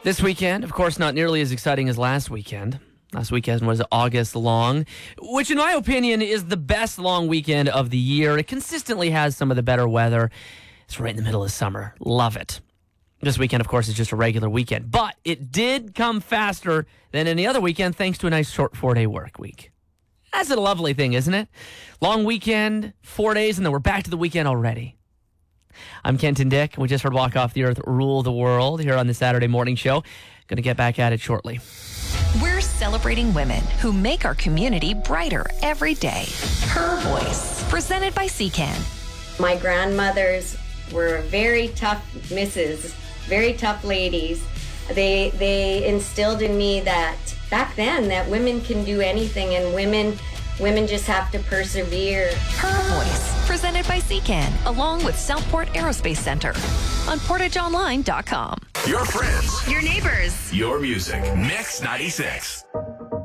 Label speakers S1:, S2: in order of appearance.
S1: This weekend, of course, not nearly as exciting as last weekend. Last weekend was August long, which in my opinion is the best long weekend of the year. It consistently has some of the better weather. It's right in the middle of summer. Love it. This weekend, of course, is just a regular weekend, but it did come faster than any other weekend thanks to a nice short 4-day work week. That's a lovely thing, isn't it? Long weekend, 4 days, and then we're back to the weekend already. I'm Kenton Dick, and we just heard Walk Off the Earth, Rule the World here on the Saturday morning show. Going to get back at it shortly.
S2: We're celebrating women who make our community brighter every day. Her Voice, presented by CCAN.
S3: My grandmothers were very tough misses, very tough ladies. They instilled in me that back then that women can do anything, and women just have to persevere.
S2: Her Voice, presented by CCAN, along with Southport Aerospace Center on portageonline.com.
S4: Your friends,
S2: Your neighbors.
S4: your music. Mix 96.